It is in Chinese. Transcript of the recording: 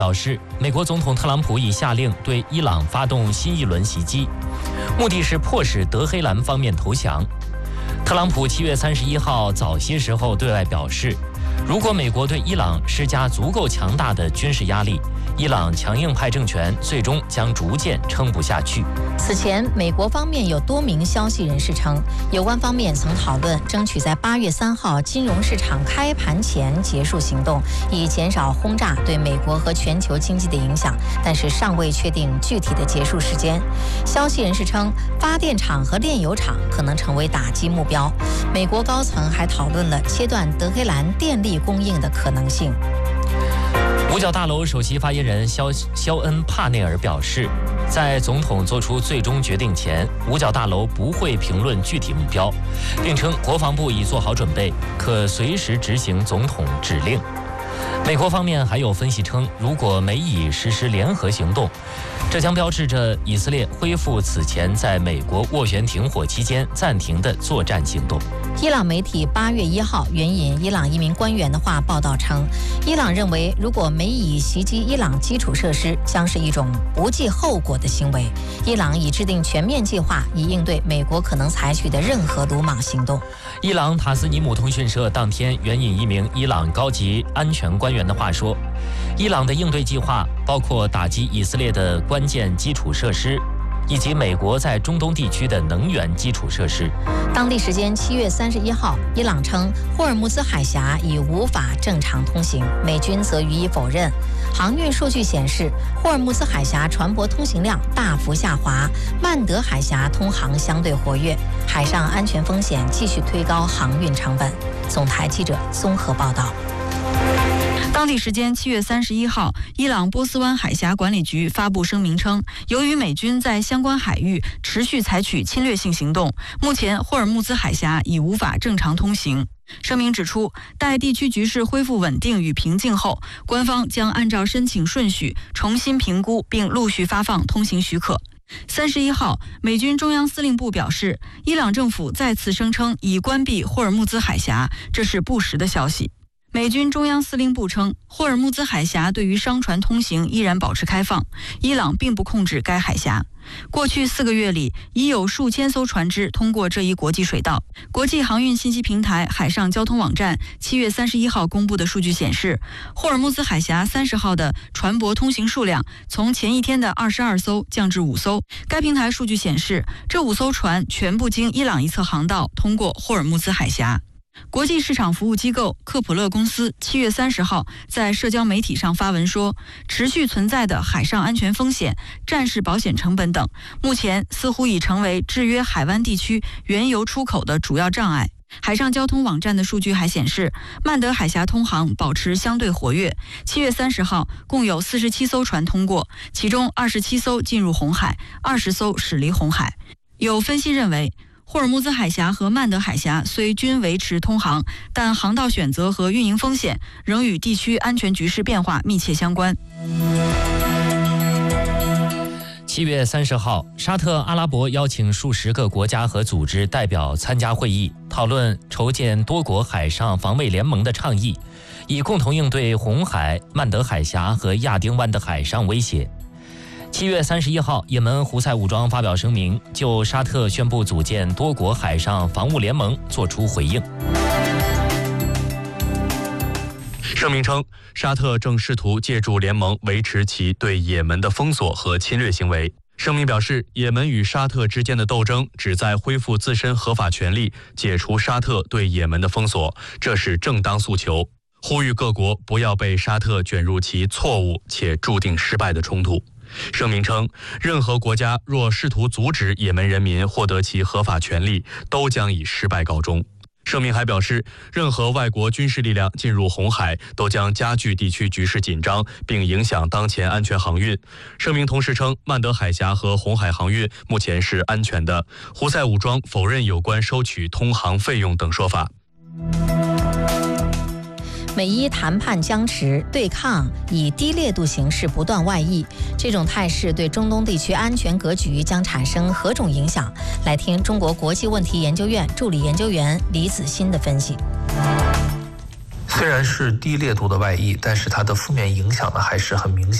表示，美国总统特朗普已下令对伊朗发动新一轮袭击，目的是迫使德黑兰方面投降。特朗普7月31号早些时候对外表示，如果美国对伊朗施加足够强大的军事压力，伊朗强硬派政权最终将逐渐撑不下去。 此前，美国方面有多名消息人士称，有关方面曾讨论争取在8月3号金融市场开盘前结束行动，以减少轰炸对美国和全球经济的影响，但是尚未确定具体的结束时间。消息人士称，发电厂和炼油厂可能成为打击目标。美国高层还讨论了切断德黑兰电力供应的可能性。 五角大楼首席发言人肖恩·帕内尔表示，在总统做出最终决定前，五角大楼不会评论具体目标，并称国防部已做好准备，可随时执行总统指令。美国方面还有分析称，如果美以实施联合行动，这将标志着以色列恢复此前在美国斡旋停火期间暂停的作战行动。 伊朗媒体8月1号援引伊朗一名官员的话报道称，伊朗认为如果美以袭击伊朗基础设施，将是一种不计后果的行为。伊朗已制定全面计划，以应对美国可能采取的任何鲁莽行动。 伊朗塔斯尼姆通讯社当天援引一名伊朗高级安全官员的话说，伊朗的应对计划包括打击以色列的关键基础设施，以及美国在中东地区的能源基础设施。 当地时间7月31号，伊朗称霍尔木兹海峡已无法正常通行，美军则予以否认。航运数据显示，霍尔木兹海峡船舶通行量大幅下滑，曼德海峡通航相对活跃，海上安全风险继续推高航运成本。总台记者综合报道。 当地时间7月31号，伊朗波斯湾海峡管理局发布声明称，由于美军在相关海域持续采取侵略性行动，目前霍尔木兹海峡已无法正常通行。声明指出，待地区局势恢复稳定与平静后，官方将按照申请顺序重新评估并陆续发放通行许可。31号，美军中央司令部表示，伊朗政府再次声称已关闭霍尔木兹海峡，这是不实的消息。美军中央司令部称，霍尔木兹海峡对于商船通行依然保持开放，伊朗并不控制该海峡。过去4个月里，已有数千艘船只通过这一国际水道。国际航运信息平台海上交通网站7月31号公布的数据显示，霍尔木兹海峡30号的船舶通行数量从前一天的22艘降至5艘。该平台数据显示，这5艘船全部经伊朗一侧航道通过霍尔木兹海峡。国际市场服务机构克普勒公司7月30号在社交媒体上发文说，持续存在的海上安全风险、战事保险成本等，目前似乎已成为制约海湾地区原油出口的主要障碍。海上交通网站的数据还显示，曼德海峡通航保持相对活跃。7月30号，共有47艘船通过，其中27艘进入红海，20艘驶离红海。有分析认为，霍尔木兹海峡和曼德海峡虽均维持通航，但航道选择和运营风险仍与地区安全局势变化密切相关。 7月30号，沙特阿拉伯邀请数十个国家和组织代表参加会议，讨论筹建多国海上防卫联盟的倡议，以共同应对红海、曼德海峡和亚丁湾的海上威胁。7月31号，也门胡塞武装发表声明，就沙特宣布组建多国海上防务联盟作出回应。 声明称，沙特正试图借助联盟维持其对也门的封锁和侵略行为。声明表示，也门与沙特之间的斗争旨在恢复自身合法权利，解除沙特对也门的封锁，这是正当诉求，呼吁各国不要被沙特卷入其错误且注定失败的冲突。声明称，任何国家若试图阻止也门人民获得其合法权利，都将以失败告终。声明还表示，任何外国军事力量进入红海都将加剧地区局势紧张，并影响当前安全航运。声明同时称，曼德海峡和红海航运目前是安全的。胡塞武装否认有关收取通航费用等说法。 美伊谈判僵持，对抗以低烈度形式不断外溢，这种态势对中东地区安全格局将产生何种影响？来听中国国际问题研究院助理研究员李子欣的分析。 虽然是低烈度的外溢，但是它的负面影响呢还是很明显。